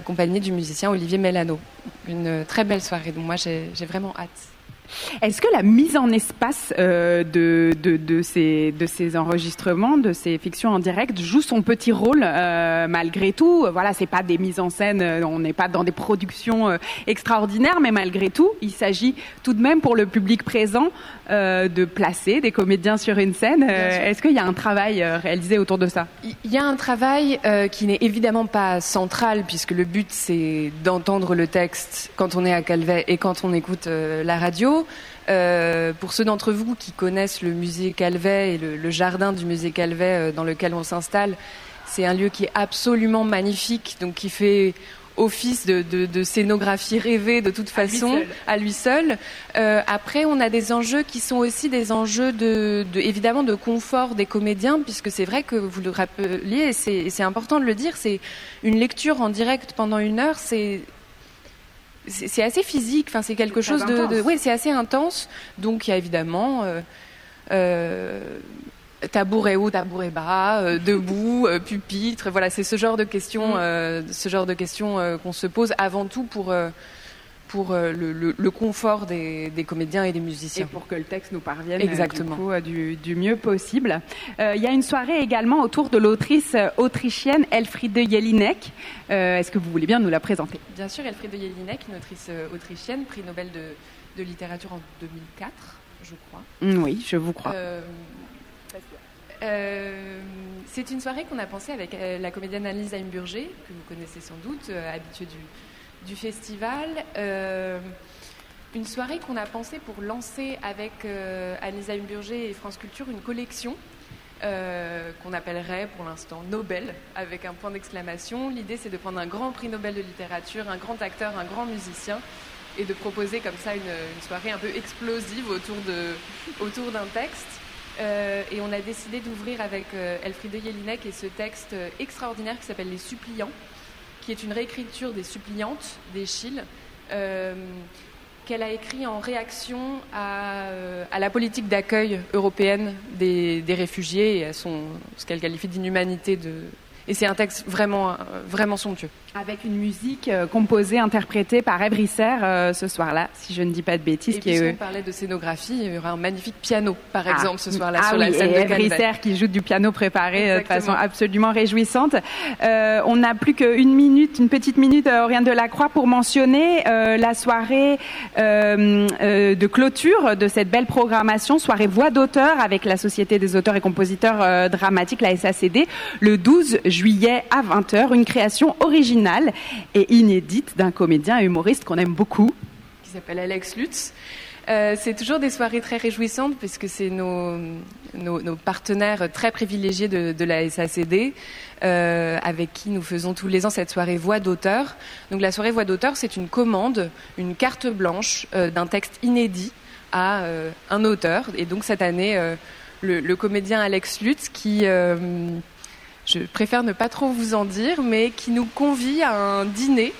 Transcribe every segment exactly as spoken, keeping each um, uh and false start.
accompagné du musicien Olivier Mélano. Une très belle soirée, donc moi j'ai, j'ai vraiment hâte. Est-ce que la mise en espace euh, de, de, de, ces, de ces enregistrements, de ces fictions en direct, joue son petit rôle euh, malgré tout? Voilà, c'est pas des mises en scène, on n'est pas dans des productions euh, extraordinaires, mais malgré tout, il s'agit tout de même pour le public présent euh, de placer des comédiens sur une scène. Euh, est-ce qu'il y a un travail euh, réalisé autour de ça? Il y a un travail euh, qui n'est évidemment pas central, puisque le but c'est d'entendre le texte quand on est à Calvet et quand on écoute euh, la radio. Euh, pour ceux d'entre vous qui connaissent le musée Calvet et le, le jardin du musée Calvet euh, dans lequel on s'installe, c'est un lieu qui est absolument magnifique, donc qui fait office de, de, de scénographie rêvée de toute façon, à lui seul. À lui seul. Euh, après, on a des enjeux qui sont aussi des enjeux de, de évidemment de confort des comédiens, puisque c'est vrai que vous le rappeliez, et c'est, et c'est important de le dire, c'est une lecture en direct pendant une heure, c'est C'est, c'est assez physique, enfin c'est quelque c'est chose de, de, oui, c'est assez intense. Donc il y a évidemment euh, euh, tabouret haut, tabouret bas, euh, debout, euh, pupitre. Voilà, c'est ce genre de questions, mmh. euh, ce genre de questions euh, qu'on se pose avant tout pour euh, pour euh, le, le, le confort des, des comédiens et des musiciens. Et pour que le texte nous parvienne Exactement. Du, coup, euh, du, du mieux possible. Euh, il y a une soirée également autour de l'autrice autrichienne Elfriede Jelinek. Euh, est-ce que vous voulez bien nous la présenter? Bien sûr, Elfriede Jelinek, une autrice autrichienne, prix Nobel de, de littérature en deux mille quatre, je crois. Oui, je vous crois. Euh, euh, c'est une soirée qu'on a pensée avec la comédienne Annelise Heimburger, que vous connaissez sans doute, euh, habituée du du festival, euh, une soirée qu'on a pensée pour lancer avec euh, Annelise Heimburger et France Culture une collection euh, qu'on appellerait pour l'instant Nobel avec un point d'exclamation. L'idée c'est de prendre un grand prix Nobel de littérature, un grand acteur, un grand musicien et de proposer comme ça une, une soirée un peu explosive autour, de, autour d'un texte. Euh, et on a décidé d'ouvrir avec euh, Elfriede Jelinek et ce texte extraordinaire qui s'appelle Les Suppliants, qui est une réécriture des Suppliantes d'Eschyle, euh, qu'elle a écrit en réaction à, euh, à la politique d'accueil européenne des, des réfugiés et à son, ce qu'elle qualifie d'inhumanité. De... Et c'est un texte vraiment, vraiment somptueux. Avec une musique euh, composée, interprétée par Ève Risser euh, ce soir-là, si je ne dis pas de bêtises. Et qui puisqu'on est... parlait de scénographie, il y aura un magnifique piano, par ah. exemple, ce soir-là, ah sur oui, la scène et de Ève Calvet. Risser qui joue du piano préparé euh, de façon absolument réjouissante. Euh, on n'a plus qu'une minute, une petite minute, euh, Oriane Delacroix, pour mentionner euh, la soirée euh, euh, de clôture de cette belle programmation, soirée voix d'auteur avec la Société des auteurs et compositeurs euh, dramatiques, la S A C D, le douze juillet à vingt heures, une création originale et inédite d'un comédien et humoriste qu'on aime beaucoup. Qui s'appelle Alex Lutz. Euh, c'est toujours des soirées très réjouissantes puisque c'est nos, nos, nos partenaires très privilégiés de, de la S A C D euh, avec qui nous faisons tous les ans cette soirée voix d'auteur. Donc la soirée voix d'auteur, c'est une commande, une carte blanche euh, d'un texte inédit à euh, un auteur. Et donc cette année, euh, le, le comédien Alex Lutz qui... Euh, je préfère ne pas trop vous en dire, mais qui nous convie à un dîner.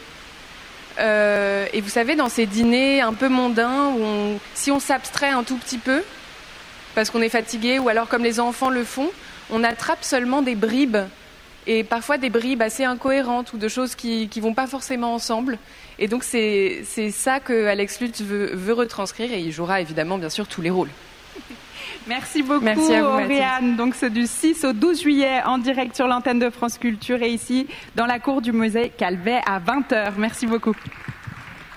Euh, et vous savez, dans ces dîners un peu mondains, où on, si on s'abstrait un tout petit peu, parce qu'on est fatigué, ou alors comme les enfants le font, on attrape seulement des bribes, et parfois des bribes assez incohérentes, ou de choses qui ne vont pas forcément ensemble. Et donc c'est, c'est ça que Alex Lutz veut, veut retranscrire, et il jouera évidemment, bien sûr, tous les rôles. Merci beaucoup, Merci à vous, Oriane. Donc c'est du six au douze juillet en direct sur l'antenne de France Culture et ici dans la cour du musée Calvet à vingt heures. Merci beaucoup.